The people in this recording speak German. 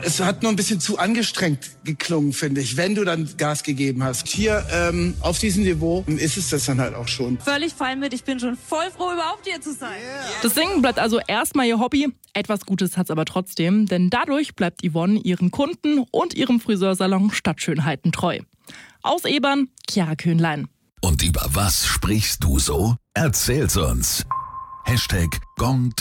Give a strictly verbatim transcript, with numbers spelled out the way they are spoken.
Es hat nur ein bisschen zu angestrengt geklungen, finde ich, wenn du dann Gas gegeben hast. Hier ähm, auf diesem Niveau ist es das dann halt auch schon. Völlig fein mit, ich bin schon voll froh, überhaupt hier zu sein. Yeah. Das Singen bleibt also erstmal ihr Hobby. Etwas Gutes hat's aber trotzdem, denn dadurch bleibt Yvonne ihren Kunden und ihrem Friseursalon Stadtschönheiten treu. Aus Ebern, Chiara Köhnlein. Und über was sprichst du so? Erzähl's uns. Hashtag Gong